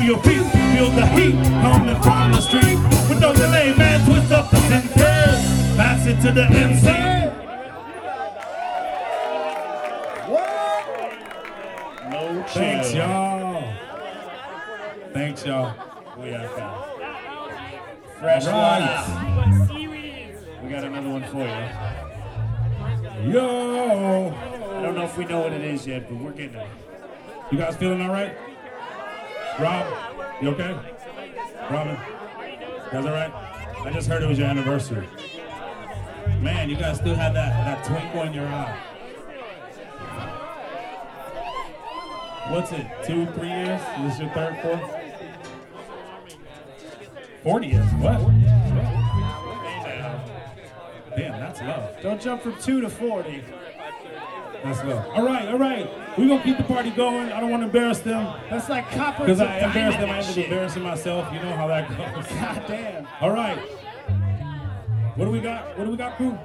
your feet. Feel the heat coming from the street. With no delay, man, twist up the sentence. Pass it to the MC. No chill. Thanks, y'all. Thanks, y'all. We are fine. Fresh water. We got another one for you. Yo! I don't know if we know what it is yet, but we're getting it. You guys feeling all right? Rob, you okay? Robin, you guys all right? I just heard it was your anniversary. Man, you guys still have that twinkle in your eye. What's it, 2, 3 years? Is this your third, fourth? 40 years, what? Damn, that's low. Don't jump from 2 to 40. That's low. All right. We're going to keep the party going. I don't want to embarrass them. That's like copper. Because I embarrassed them, I ended up embarrassing myself. You know how that goes. God damn. All right. What do we got, crew?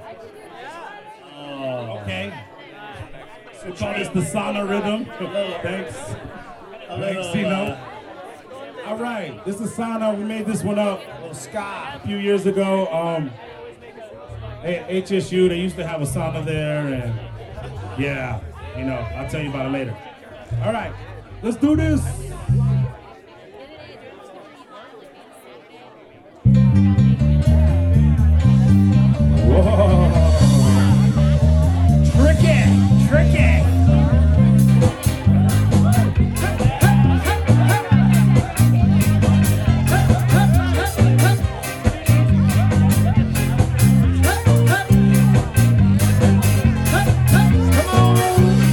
Okay. We call this the sauna rhythm. Thanks. Thanks, Tino. All right, this is sauna. We made this one up a few years ago. At HSU, they used to have a sauna there, and yeah, I'll tell you about it later. All right, let's do this.